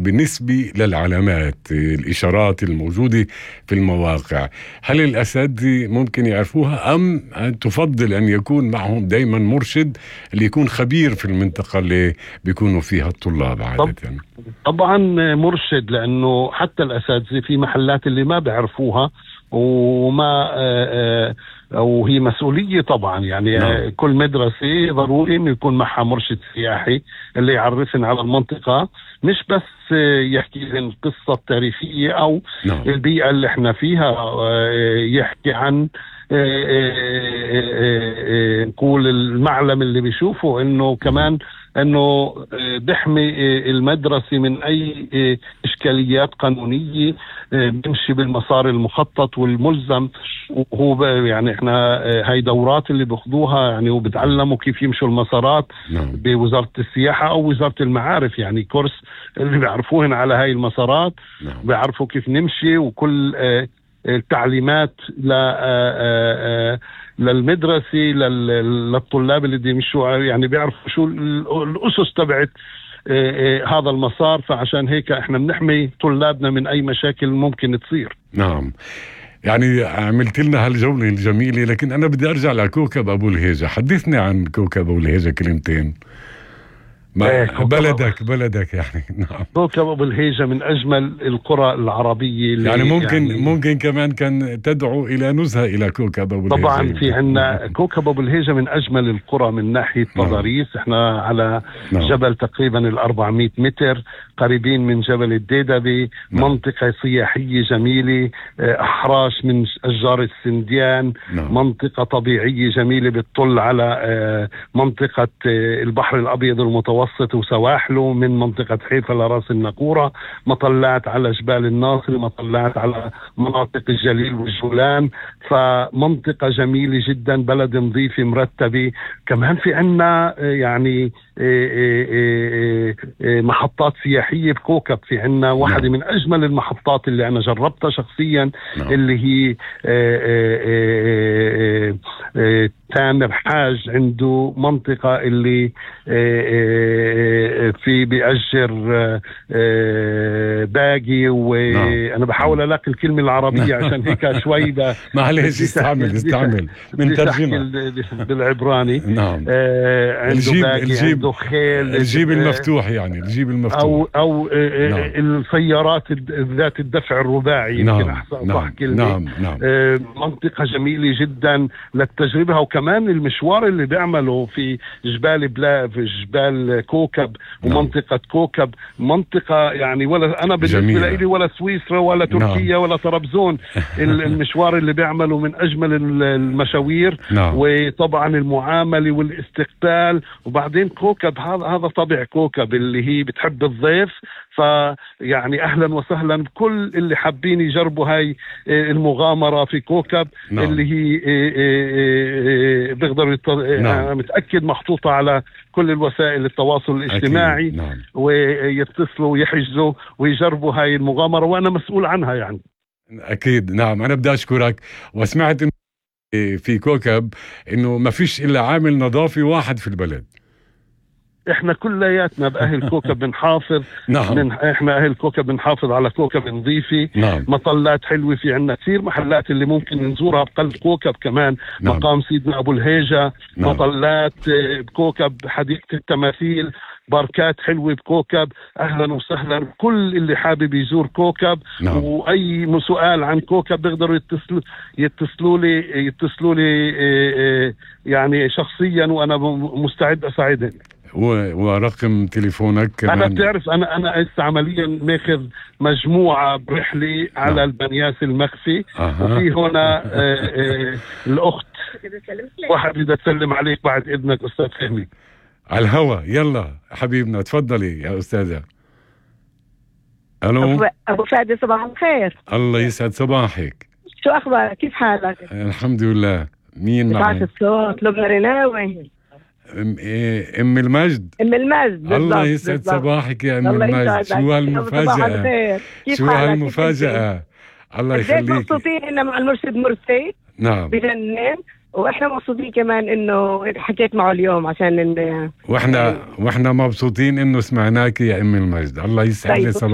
بالنسبة للعلامات الإشارات الموجودة في المواقع، هل الأساتذة ممكن يعرفوها أم تفضل أن يكون معهم دايما مرشد اللي يكون خبير في المنطقة اللي بيكونوا فيها الطلاب عادة؟ طبعا مرشد، لأنه حتى الأساتذة في محلات اللي ما بيعرفوها وما وهي مسؤولية طبعا، يعني نعم. كل مدرسة ضروري انه يكون معها مرشد سياحي اللي يعرفن على المنطقة، مش بس يحكي لهم القصة التاريخية او نعم. البيئة اللي احنا فيها، يحكي عن نقول المعلم اللي بيشوفه، انه كمان انه بيحمي المدرسة من اي اشكاليات قانونية، بيمشي بالمسار المخطط والملزم. وهو يعني احنا هاي دورات اللي بياخذوها يعني، وبتعلموا كيف يمشوا المسارات بوزارة السياحة او وزارة المعارف، يعني كورس اللي بيعرفوهن على هاي المسارات، بيعرفوا كيف نمشي، وكل التعليمات للمدرسة للطلاب اللي دي يمشوا، يعني بيعرفوا شو الأسس تبعت هذا المسار. فعشان هيك احنا بنحمي طلابنا من اي مشاكل ممكن تصير. نعم، يعني عملت لنا هالجولة الجميلة، لكن انا بدي ارجع لكوكب ابو الهيجة. حدثني عن كوكب ابو الهيجة كلمتين. بلدك يعني. نعم. كوكب أبو الهيجة من أجمل القرى العربية، يعني ممكن كمان كان تدعو إلى نزهة إلى كوكب أبو الهيجة. طبعا في عنا كوكب أبو الهيجة من أجمل القرى من ناحية تضاريس. احنا على جبل تقريبا 400 متر، قريبين من جبل الديدبي. منطقة سياحية جميلة، أحراش من أشجار السنديان. منطقة طبيعية جميلة بتطل على منطقة البحر الأبيض المتوسط وسواحله، من منطقة حيفا لراس النقورة، مطلعت على جبال الناصر، مطلعت على مناطق الجليل والجولان. فمنطقة جميلة جدا، بلد نظيفة مرتبة. كمان في عنا يعني محطات سياحية بكوكب. في عنا واحدة من أجمل المحطات اللي أنا جربتها شخصيا، اللي هي تامر حاج عنده منطقة اللي في بيأجر باقي، وأنا بحاول ألاقي الكلمة العربية عشان هيك شوي معلش استعمل من ترجمة بالعبراني. نعم. عنده باقي، عنده خيل، الجيب المفتوح، يعني الجيب المفتوح أو السيارات ذات الدفع الرباعي. يمكن أحسن صح كلمة. نعم. منطقة جميلة جدا للتجربة. وكمان المشوار اللي بيعمله في في جبال كوكب ومنطقة كوكب، منطقة يعني ولا أنا بالنسبة لي ولا سويسرا ولا تركيا ولا طرابزون. المشوار اللي بيعمله من أجمل المشاوير. وطبعا المعاملة والاستقبال. وبعدين كوكب هذا طبع كوكب اللي هي بتحب الضيف. فيعني أهلا وسهلا بكل اللي حابين يجربوا هاي المغامرة في كوكب. اللي هي بيقدروا أنا متأكد محطوطة على كل الوسائل التواصل الاجتماعي. ويتصلوا ويحجزوا ويجربوا هاي المغامرة، وأنا مسؤول عنها يعني. أكيد. نعم، أنا بدي أشكرك. وسمعت في كوكب إنه ما فيش إلا عامل نظافي واحد في البلد. احنا كلياتنا باهل كوكب بنحافظ. احنا اهل كوكب بنحافظ على كوكب نظيفي. مطلات حلوه، في عنا كثير محلات اللي ممكن نزورها بقلب كوكب كمان. مقام سيدنا ابو الهيجة. مطلات بكوكب، حديقه التماثيل، باركات حلوه بكوكب. اهلا وسهلا بكل اللي حابب يزور كوكب. واي سؤال عن كوكب بيقدروا يتصلوا لي يعني شخصيا، وانا مستعد اساعدهم. ورقم تليفونك كمان؟ أنا بتعرف أنا هسه عمليا ماخذ مجموعة برحلة على البنياس المخفي. وفي هنا الأخت واحد بدها تسلم عليك بعد إذنك أستاذ فهمي على الهوا. يلا حبيبنا تفضلي يا أستاذة. ألو أبو فادي، صباح الخير. الله يسعد صباحك. شو أخبارك؟ كيف حالك؟ الحمد لله. مين معي؟ الصوت لبنى رناوي. ام المجد. الله يسعد صباحك يا ام المجد. شو هالمفاجأة؟ شو هالمفاجأة؟ الله يخليك. مبسوطين إنه مع المرشد مرسي. نعم. بجنن. واحنا مبسوطين كمان انه حكيت معه اليوم عشان واحنا مبسوطين انه سمعناك يا ام المجد. الله يسعد لي صباحك.